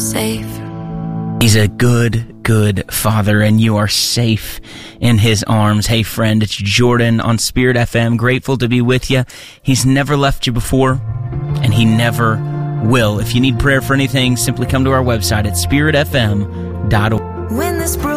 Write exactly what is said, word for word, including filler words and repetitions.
safe. He's a good, good Father, and you are safe in His arms. Hey, friend, it's Jordan on Spirit F M. Grateful to be with you. He's never left you before, and He never will. If you need prayer for anything, simply come to our website at spirit f m dot org. When this